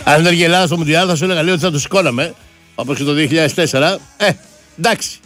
Αν δεν η Ελλάδα στο Μουντιάλ, θα σου έλεγα λίγο ότι θα το σηκώναμε. Όπως και το 2004. Εντάξει.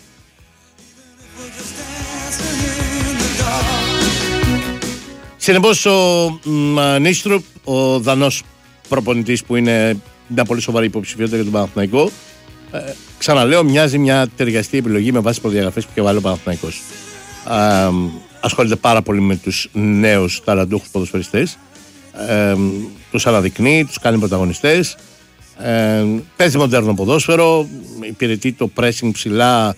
Συνεπώς ο Νίστρουπ, ο Δανός προπονητής που είναι μια πολύ σοβαρή υποψηφιότητα για τον Παναθηναϊκό, ξαναλέω, μοιάζει μια ταιριαστή επιλογή με βάση προδιαγραφές που είχε βάλει ο Παναθηναϊκός. Ασχολείται πάρα πολύ με τους νέους ταλαντούχους ποδοσφαιριστές, τους αναδεικνύει, τους κάνει πρωταγωνιστές, παίζει μοντέρνο ποδόσφαιρο, υπηρετεί το pressing ψηλά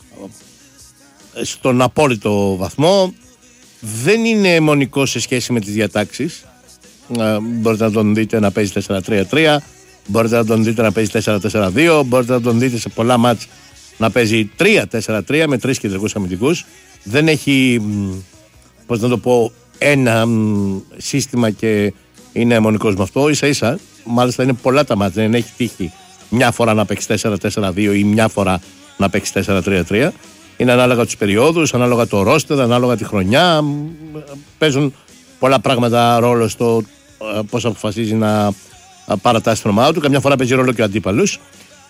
στον απόλυτο βαθμό. Δεν είναι αιμονικό σε σχέση με τις διατάξεις. Μπορείτε να τον δείτε να παίζει 4-3-3, μπορείτε να τον δείτε να παίζει 4-4-2, μπορείτε να τον δείτε σε πολλά μάτς να παίζει 3-4-3 με 3 κεντρικούς αμυντικούς. Δεν έχει, πώς να το πω, ένα σύστημα και είναι αιμονικός με αυτό. Ίσα ίσα, μάλιστα είναι πολλά τα μάτς. Δεν έχει τύχει μια φορά να παίξει 4-4-2 ή μια φορά να παίξει 4-3-3. Είναι ανάλογα τους περιόδους, ανάλογα το ρόστερ, ανάλογα τη χρονιά. Παίζουν πολλά πράγματα ρόλο στο πώς αποφασίζει να παρατάσει την ομάδα του. Καμιά φορά παίζει ρόλο και ο αντίπαλος.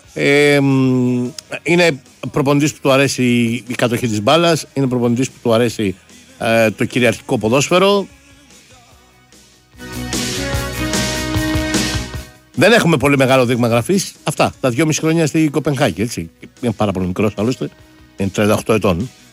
Είναι προπονητής που του αρέσει η κατοχή της μπάλας. Είναι προπονητής που του αρέσει το κυριαρχικό ποδόσφαιρο. Δεν έχουμε πολύ μεγάλο δείγμα γραφής. Αυτά, τα 2,5 χρόνια στη Κοπενχάγη, έτσι. Είναι πάρα πολύ μικρός άλλωστε. Είναι 38 ετών.